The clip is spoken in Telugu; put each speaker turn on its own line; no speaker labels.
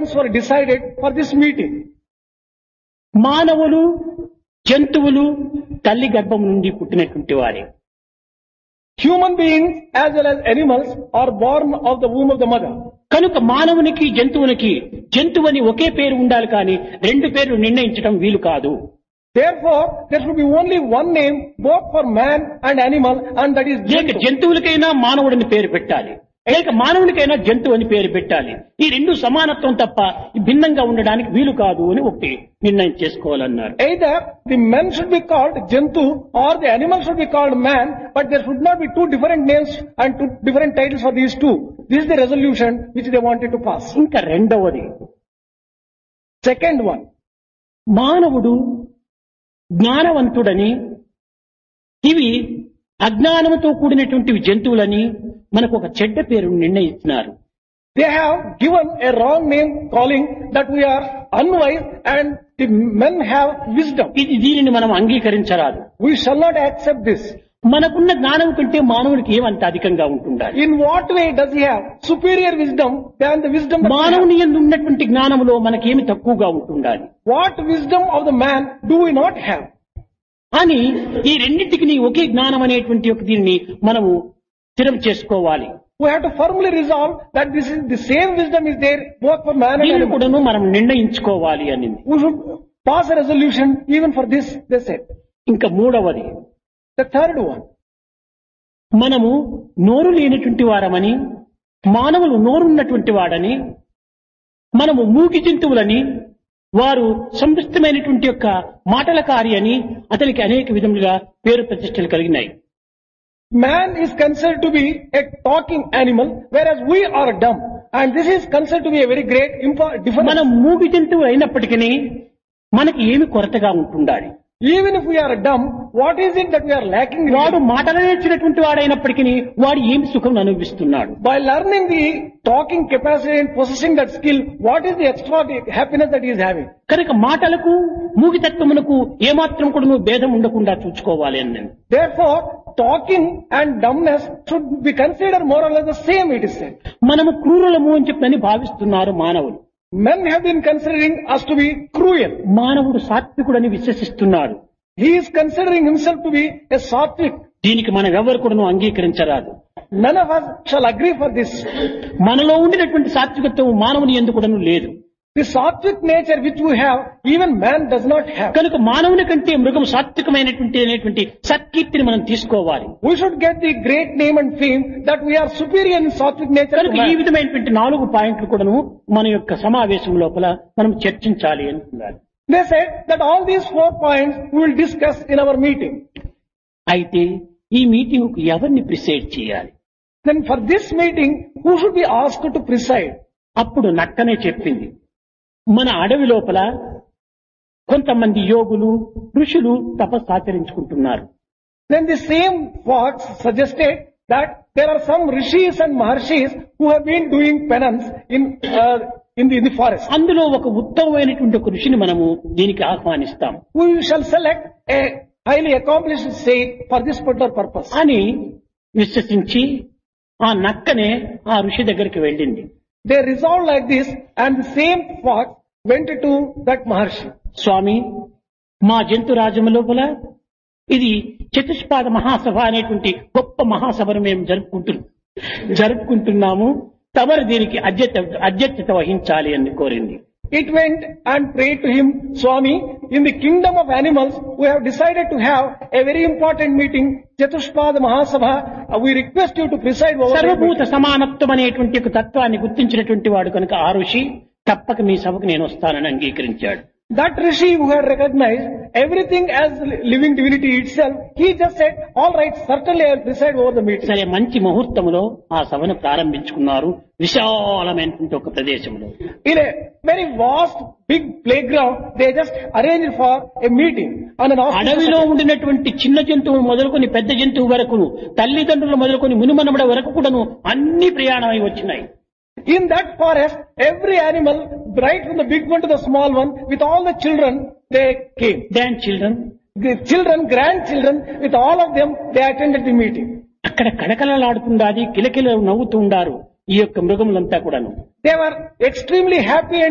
were decided for this meeting.
మానవులు జంతువులు తల్లి గర్భం నుండి పుట్టినటువంటి వారే.
Human beings as well as animals are born of the womb of the mother.
కనుక మానవునికి జంతువునికి జంతువని ఒకే పేరు ఉండాలి కానీ రెండు పేర్లు నిర్ణయించడం వీలు కాదు.
Therefore, there should be only one name both for man and animal, and that is
లేక
Jantu.
జంతువులకైనా మానవుడిని పేరు పెట్టాలి, లేక మానవునికైనా జంతువు అని పేరు పెట్టాలి. ఈ రెండు సమానత్వం తప్ప భిన్నంగా ఉండడానికి వీలు కాదు అని ఒకటి నిర్ణయం చేసుకోవాలన్నారు.
Either the man should be called Jantu or the animal should be called man, but there should not be two different names and two different titles for these two. This is the resolution which they wanted to pass.
ఇంకా రెండవది,
Second one,
మానవుడు జ్ఞానవంతుడని, ఇవి అజ్ఞానముతో కూడినటువంటి జంతువులని మనకు ఒక చెడ్డ పేరు నిర్ణయిస్తున్నారు.
they have given a wrong name calling that we are unwise and the men have wisdom.
దీనిని మనం అంగీకరించరాదు.
We shall not accept this.
మనకున్న జ్ఞానం కంటే మానవుడికి ఏమంత అధికంగా ఉంటుండాలి.
In what way does he have superior wisdom than the wisdom that we have?
మానవుని యందు ఉన్నటువంటి జ్ఞానములో మనకేమి తక్కువగా ఉంటుండాలి
What wisdom of the man do we not have?
అని ఈ రెండింటికి ఒకే జ్ఞానం అనేటువంటి ఒక దీన్ని మనము స్థిరం చేసుకోవాలి.
We have to firmly resolve that this is the same wisdom is there both for man and
దీన్ని
animal.
కూడాను మనం నిర్ణయించుకోవాలి అనింది.
We should pass a resolution even for this, they said.
ఇంకా మూడవది,
The third one,
మనము నోరు లేనటువంటి వారమని, మానవులు నోరున్నటువంటి వాడని, మనము మూగి జంతువులని, వారు సంపుష్టమైనటువంటి యొక్క మాటల కార్య అని అతనికి అనేక విధములుగా పేరు ప్రతిష్టలు కలిగినాయి.
man is considered to be a talking animal whereas we are dumb, and this is considered to be a very great difference.
మనం మూగి జంతువు అయినప్పటికీ మనకి ఏమి కొరతగా ఉంటుండాలి.
Even if we are dumb, what is it that we are lacking in?
వాడు మాటలు నేర్చినటువంటి వాడైనప్పటికీ వాడు ఏమి సుఖం అనుభవిస్తున్నాడు.
By learning the talking capacity and possessing that skill, what is the extra happiness that he is having?
కనుక మాటలకు మూగితత్వమునకు ఏమాత్రం కూడా నువ్వు భేదం ఉండకుండా చూసుకోవాలి అని నేను.
Therefore, talking and dumbness should be considered more or less the same, it is said.
మనము క్రూరులము అని చెప్పని భావిస్తున్నారు మానవులు.
Men have been considering us to be cruel.
మానవుడు సాత్వికుడని విశ్వసిస్తున్నాడు.
He is considering himself to be a sattvic.
దీనికి మనం ఎవరు కూడా అంగీకరించరాదు.
None of us shall agree for this.
మనలో ఉండినటువంటి సాత్వికత్వం మానవుని యందు కూడాను లేదు.
The sattvic nature which we have, even man does not have.
కనుక మానవుని కంటే మృగం సాత్వికమైనటువంటి సత్కీర్తిని మనం తీసుకోవాలి.
We should get the great name and fame that we are superior in sattvic nature to
కనుక ఈ
man.
విధమైనటువంటి 4 పాయింట్లు కూడాను మన యొక్క సమావేశం లోపల మనం చర్చించాలి అనుకున్నారు.
They said that all these 4 points we will discuss in our meeting.
అయితే ఈ మీటింగ్ ఎవరిని ప్రిసైడ్ చేయాలి?
Then for this meeting, who should be asked to preside?
అప్పుడు నక్కనే చెప్పింది, మన అడవి లోపల కొంతమంది యోగులు ఋషులు తపస్సు ఆచరించుకుంటున్నారు.
Then the same fox suggested that there are some rishis and maharshis who have been doing penance in the forest.
అందులో ఒక ఉత్తమమైనటువంటి ఒక ఋషిని మనము దీనికి ఆహ్వానిస్తాం
We shall select a highly accomplished sage for this particular purpose.
అని విశ్వసించి ఆ నక్కనే ఆ ఋషి దగ్గరికి వెళ్ళింది.
They resolved like this, and the same fox went to that maharshi.
స్వామి, మా జంతు రాజ్యము లోపల ఇది చతుష్పాద మహాసభ అనేటువంటి గొప్ప మహాసభను మేము జరుపుకుంటున్నాము. తమరు దీనికి అధ్యక్షత వహించాలి అని కోరింది.
It went and prayed to him, Swami, in the kingdom of animals, we have decided to have a very important meeting, Chatushpada Mahasabha. We request you to preside over the
సర్వభూత
meeting.
సమానత్వం అనేటువంటి ఒక తత్వాన్ని గుర్తించినటువంటి వాడు కనుక ఆ ఋషి తప్పక మీ సభకు నేను వస్తానని అంగీకరించాడు.
That Rishi who had recognized everything as living divinity itself, he just said, all right, certainly I will preside over the meeting.
సరే, మంచి ముహూర్తంలో ఆ సభను ప్రారంభించుకున్నారు విశాలమైనటువంటి ఒక ప్రదేశంలో.
In a very vast, big playground, they just arranged for a meeting on an
అడవిలో
auspicious.
ఉండినటువంటి చిన్న జంతువు మొదలుకొని పెద్ద జంతువు వరకు, తల్లిదండ్రులు మొదలుకొని మునిమనమడ వరకు కూడాను అన్ని ప్రయాణమై వచ్చినాయి.
In that forest, every animal, right from the big one to the small one, with all the children, they came.
Grand children,
The children, grandchildren, with all of them, they attended the meeting.
అక్కడ కడకలలాడుతుండాది, కిలకిల నవ్వుతూ ఉండారు ఈ యొక్క మృగములంతా కూడాను.
They were extremely happy and